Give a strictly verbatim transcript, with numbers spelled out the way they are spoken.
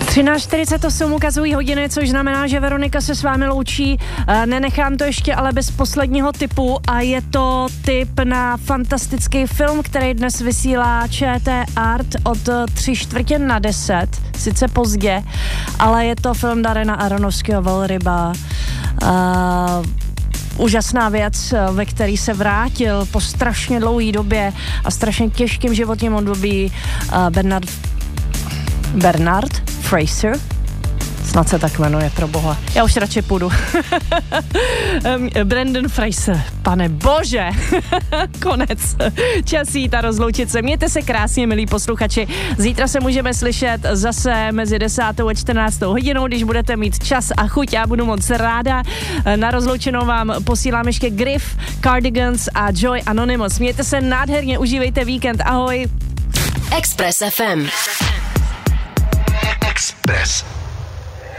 třináct čtyřicet osm ukazují hodiny, což znamená, že Veronika se s vámi loučí. Nenechám to ještě ale bez posledního tipu a je to tip na fantastický film, který dnes vysílá ČT Art od tři čtvrtě na deset, sice pozdě, ale je to film Darrena Aronofskyho Velryba. Uh, Úžasná věc, ve který se vrátil po strašně dlouhé době a strašně těžkým životním období uh, Bernard Bernard Fraser, snad se tak jmenuje, pro boha. Já už radši půjdu. Brendan Fraser, pane bože. Konec. Čas jít a rozloučit se. Mějte se krásně, milí posluchači. Zítra se můžeme slyšet zase mezi desátou a čtrnáctou hodinou, když budete mít čas a chuť. Já budu moc ráda. Na rozloučenou vám posílám ještě Griff, Cardigans a Joy Anonymous. Mějte se nádherně, užívejte víkend. Ahoj. Express F M.